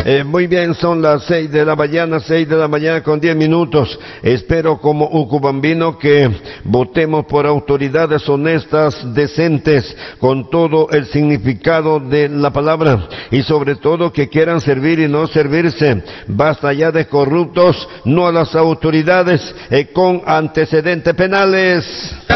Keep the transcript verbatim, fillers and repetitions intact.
Eh, muy bien, son las seis de la mañana, seis de la mañana con diez minutos. Espero como Ucubambino que votemos por autoridades honestas, decentes, con todo el significado de la palabra y sobre todo que quieran servir y no servirse. Basta ya de corruptos, no a las autoridades eh, con antecedentes penales.